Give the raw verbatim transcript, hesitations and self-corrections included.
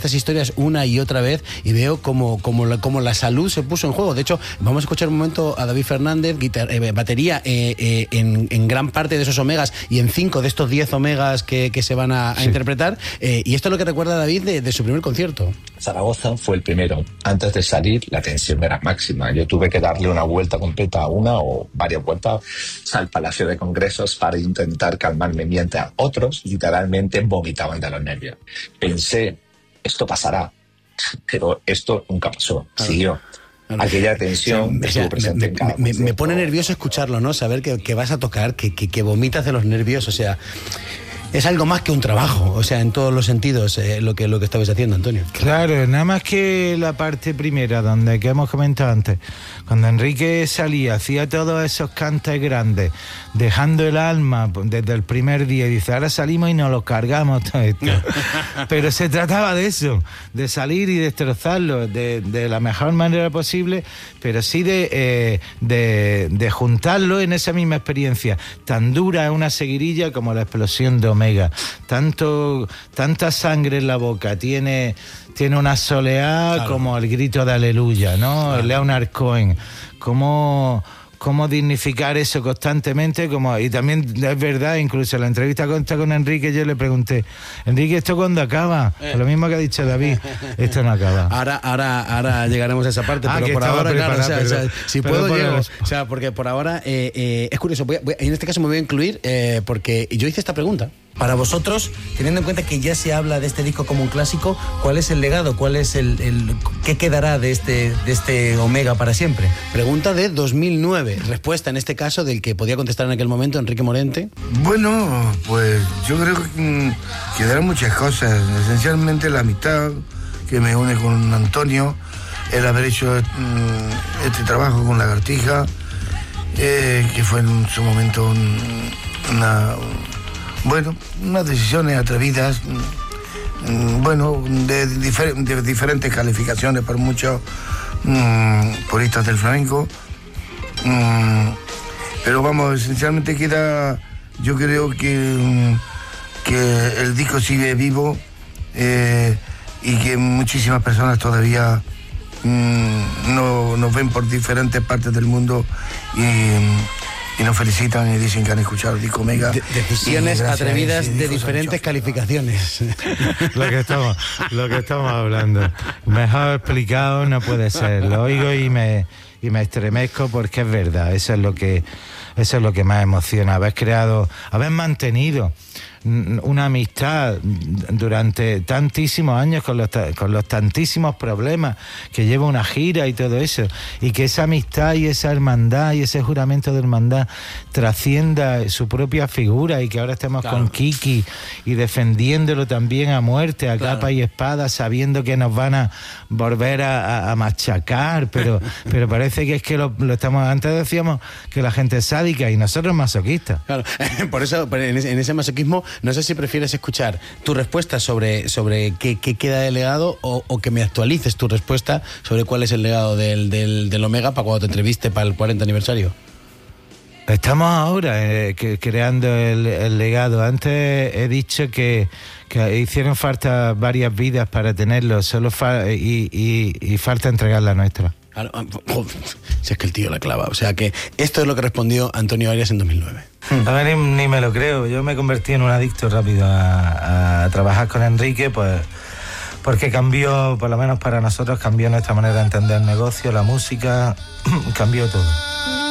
estas historias una y otra vez y veo como, como, la, como la salud se puso en juego. De hecho, vamos a escuchar un momento a David Fernández, guitar, eh, batería eh, eh, en, en gran parte de esos omegas y en cinco de estos diez omegas que, que se van a, a sí. interpretar. Eh, y esto es lo que recuerda David de, de su primer concierto. Zaragoza fue el primero. Antes de salir, la tensión era máxima. Yo tuve que darle una vuelta completa a una o varias vueltas al Palacio de Congresos para intentar calmarme, mientras otros literalmente vomitaban de los nervios. Pensé, esto pasará, pero esto nunca pasó. Claro. Siguió. Claro. Aquella tensión sí, estuvo presente me, en cada me, me pone nervioso escucharlo, ¿no? Saber que, que vas a tocar, que, que, que vomitas de los nervios, o sea... Es algo más que un trabajo, o sea, en todos los sentidos, eh, lo que lo que estabais haciendo, Antonio. Claro, nada más que la parte primera, donde que hemos comentado antes, cuando Enrique salía, hacía todos esos cantes grandes, dejando el alma desde el primer día, y dice, ahora salimos y nos lo cargamos todo esto. Pero se trataba de eso, de salir y destrozarlo de, de la mejor manera posible, pero sí de, eh, de, de juntarlo en esa misma experiencia. Tan dura es una seguirilla como la explosión de Omega. Tanto, tanta sangre en la boca, tiene, tiene una soleá, claro, como el grito de aleluya, ¿no? Claro. Leonard Cohen. ¿Cómo, cómo dignificar eso constantemente? Como, y también es verdad, incluso en la entrevista con, con Enrique yo le pregunté, Enrique, ¿esto cuándo acaba? Eh. Lo mismo que ha dicho David, esto no acaba. Ahora, ahora, ahora llegaremos a esa parte, ah, pero por ahora, claro, o sea, pero, o sea, si puedo llego, o sea, porque por ahora eh, eh, es curioso, voy a, voy, en este caso me voy a incluir eh, porque yo hice esta pregunta. Para vosotros, teniendo en cuenta que ya se habla de este disco como un clásico, ¿cuál es el legado? ¿Cuál es el, el qué quedará de este, de este Omega para siempre? Pregunta de dos mil nueve. Respuesta en este caso del que podía contestar en aquel momento Enrique Morente. Bueno, pues yo creo que mm, quedarán muchas cosas. Esencialmente la amistad que me une con Antonio, el haber hecho mm, este trabajo con Lagartija, eh, que fue en su momento un, una... Bueno, unas decisiones atrevidas, bueno, de, difer- de diferentes calificaciones por muchos mmm, puristas del flamenco. Mmm, pero vamos, esencialmente queda, yo creo que, que el disco sigue vivo eh, y que muchísimas personas todavía mmm, no, nos ven por diferentes partes del mundo y... y nos felicitan y dicen que han escuchado el disco Omega. De- decisiones atrevidas de diferentes calificaciones. Lo que estamos, lo que estamos hablando. Mejor explicado no puede ser. Lo oigo y me, y me estremezco porque es verdad. Eso es lo que, eso es lo que más emociona. Haber creado, haber mantenido una amistad durante tantísimos años con los, con los tantísimos problemas que lleva una gira y todo eso, y que esa amistad y esa hermandad y ese juramento de hermandad trascienda su propia figura y que ahora estemos, claro, con Kiki y defendiéndolo también a muerte, a claro, capa y espada, sabiendo que nos van a volver a, a, a machacar, pero, pero parece que es que lo, lo estamos, antes decíamos que la gente es sádica y nosotros masoquistas. Claro, por eso en ese, en ese masoquismo no sé si prefieres escuchar tu respuesta sobre, sobre qué, qué queda de legado o, o que me actualices tu respuesta sobre cuál es el legado del, del, del Omega para cuando te entreviste para el cuarenta aniversario. Estamos ahora eh, que, creando el, el legado. Antes he dicho que, que hicieron falta varias vidas para tenerlo, solo fa- y, y, y falta entregar la nuestra. Claro, si es que el tío la clava. O sea que esto es lo que respondió Antonio Arias en dos mil nueve. A ver, ni, ni me lo creo. Yo me convertí en un adicto rápido a, a trabajar con Enrique, pues porque cambió, por lo menos para nosotros, cambió nuestra manera de entender el negocio, la música, cambió todo.